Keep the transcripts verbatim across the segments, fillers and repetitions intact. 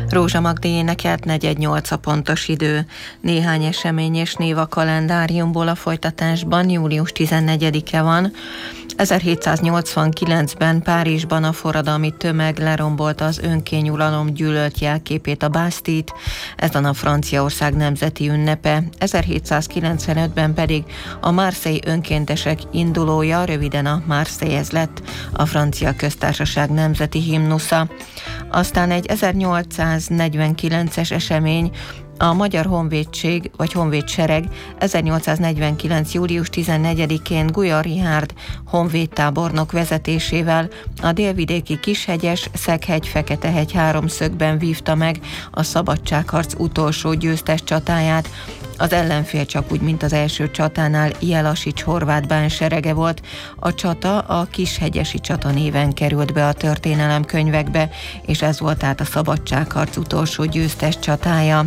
Rózsa Magdi énekelt, negyven nyolc a pontos idő. Néhány esemény és név a kalendáriumból a folytatásban. Július tizennegyedike van. ezerhétszáznyolcvankilencben Párizsban a forradalmi tömeg lerombolta az önkényuralom gyűlölt jelképét, a Bastille-t. Ez a nap Franciaország nemzeti ünnepe. ezerhétszázkilencvenötben pedig a Marseille önkéntesek indulója, röviden a Marseillaise lett a francia köztársaság nemzeti himnusza. Aztán egy ezernyolcszáznegyvenkilences esemény, a Magyar Honvédség vagy Honvédsereg ezernyolcszáznegyvenkilenc. július tizennegyedikén Gulyar Richárd honvédtábornok vezetésével a délvidéki Kishegyes, Szeghegy, Feketehegy háromszögben vívta meg a szabadságharc utolsó győztes csatáját. Az ellenfél csak úgy, mint az első csatánál Jellasics horvát bánserege volt. A csata a Kishegyesi csata néven került be a történelemkönyvekbe, és ez volt át a szabadságharc utolsó győztes csatája.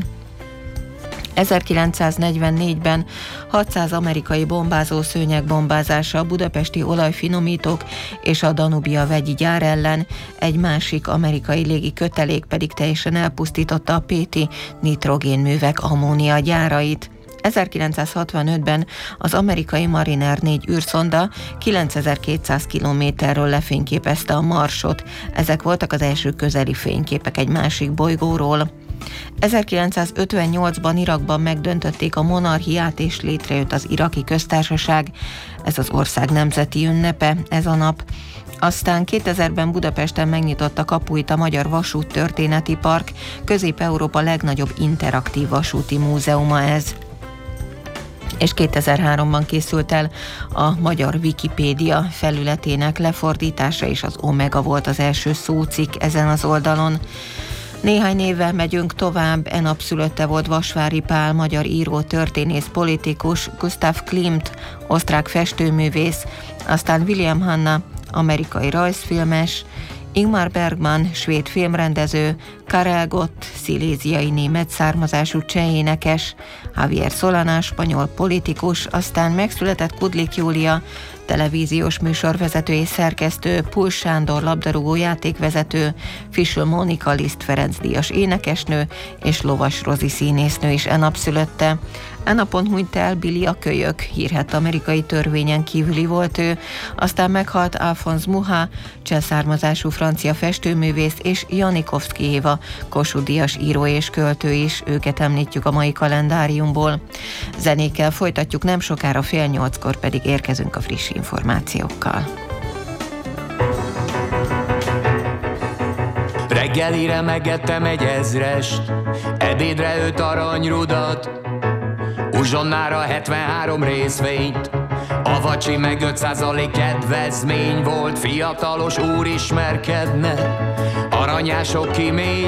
ezerkilencszáznegyvennégyben hatszáz amerikai bombázó szőnyeg bombázása a budapesti olajfinomítók és a Danubia vegyi gyár ellen, egy másik amerikai légi kötelék pedig teljesen elpusztította a Péti nitrogénművek ammónia gyárait. ezerkilencszázhatvanötben az amerikai Mariner négy űrszonda kilencezer-kétszáz kilométerről lefényképezte a Marsot. Ezek voltak az első közeli fényképek egy másik bolygóról. ezerkilencszázötvennyolcban Irakban megdöntötték a monarchiát, és létrejött az iraki köztársaság. Ez az ország nemzeti ünnepe, ez a nap. Aztán kétezerben Budapesten megnyitotta kapuit a Magyar Vasúttörténeti Park, Közép-Európa legnagyobb interaktív vasúti múzeuma ez. És kétezer-háromban készült el a Magyar Wikipédia felületének lefordítása, és az Omega volt az első szócikk ezen az oldalon. Néhány névvel megyünk tovább. E nap szülötte volt Vasvári Pál, magyar író, történész, politikus, Gustav Klimt, osztrák festőművész, aztán William Hanna, amerikai rajzfilmes, Ingmar Bergman, svéd filmrendező, Karel Gott, sziléziai német származású cseh énekes, Javier Solana, spanyol politikus, aztán megszületett Kudlik Júlia, televíziós műsorvezető és szerkesztő, Pul Sándor, labdarúgó játékvezető, Fischl Mónika, Liszt Ferenc díjas énekesnő és Lovas Rozi színésznő is e nap szülötte. E napon hunyt el Billy a kölyök, hírhedt amerikai törvényen kívüli volt ő, aztán meghalt Alphonse Mucha, cseh származású francia festőművész, és Janikovszky Éva, Kossuth-díjas író és költő is, őket említjük a mai kalendáriumból. Zenékkel folytatjuk, nem sokára fél nyolckor pedig érkezünk a friss információkkal. Reggelire megettem egy ezrest, ebédre öt aranyrudat, uzsonnára hetvenhárom részvényt, a vacsi meg öt százalék kedvezmény volt, fiatalos úr ismerkedne, aranyások kimély